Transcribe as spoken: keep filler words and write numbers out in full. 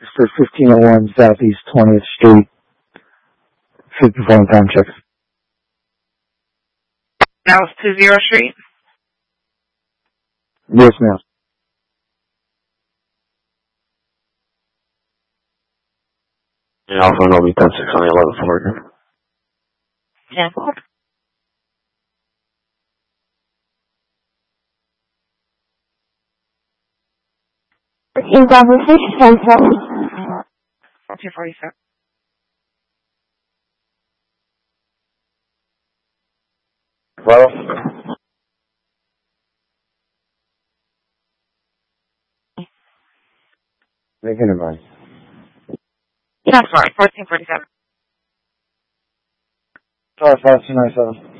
for fifteen oh one Southeast twentieth Street. Should perform time checks. That was two zero Street? Yes, ma'am. And also no be ten six on the eleventh floor again. ten four. In conversation, ten seven. fourteen forty-seven. Hello? Making it mine. That's right, fourteen forty-seven. Sorry, five two nine seven.